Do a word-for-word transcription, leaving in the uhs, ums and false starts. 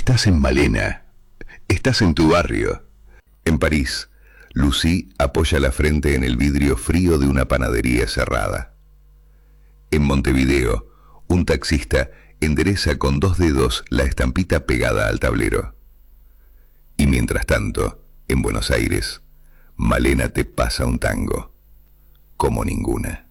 Estás en Malena. Estás en tu barrio. En París, Lucy apoya la frente en el vidrio frío de una panadería cerrada. En Montevideo, un taxista endereza con dos dedos la estampita pegada al tablero. Y mientras tanto, en Buenos Aires, Malena te pasa un tango, como ninguna.